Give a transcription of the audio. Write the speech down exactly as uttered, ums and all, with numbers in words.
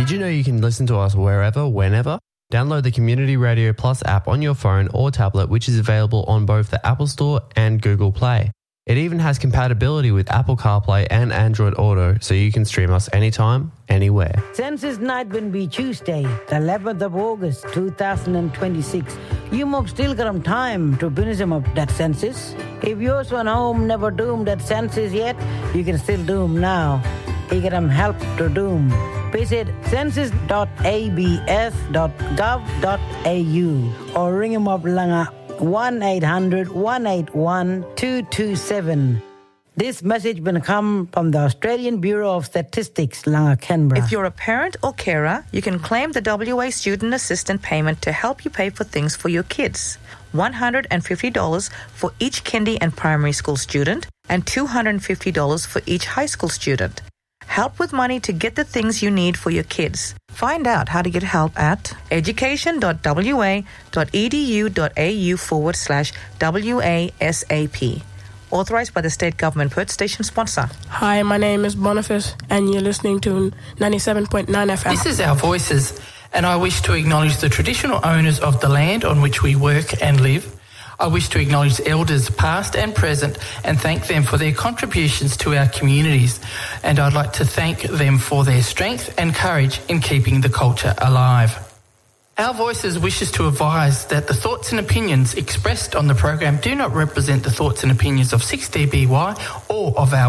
Did you know you can listen to us wherever, whenever? Download the Community Radio Plus app on your phone or tablet, which is available on both the Apple Store and Google Play. It even has compatibility with Apple CarPlay and Android Auto, so you can stream us anytime, anywhere. Census night will be Tuesday, the eleventh of August, two thousand twenty-six. You must still got some time to finish them up that census. If yours one home never doomed that census yet, you can still doom now. You get them help to doom. Visit census dot a b s dot gov dot a u or ring them up langa one eight hundred one eight one two two seven. This message will come from the Australian Bureau of Statistics, Langa, Canberra. If you're a parent or carer, you can claim the W A Student Assistant Payment to help you pay for things for your kids. one hundred fifty dollars for each kindy and primary school student and two hundred fifty dollars for each high school student. Help with money to get the things you need for your kids. Find out how to get help at education.wa.edu.au forward slash WASAP. Authorised by the State Government, Perth Station sponsor. Hi, my name is Boniface and you're listening to ninety-seven point nine F M. This is Our Voices, and I wish to acknowledge the traditional owners of the land on which we work and live. I wish to acknowledge elders past and present and thank them for their contributions to our communities. And I'd like to thank them for their strength and courage in keeping the culture alive. Our Voices wishes to advise that the thoughts and opinions expressed on the program do not represent the thoughts and opinions of six D B Y or of our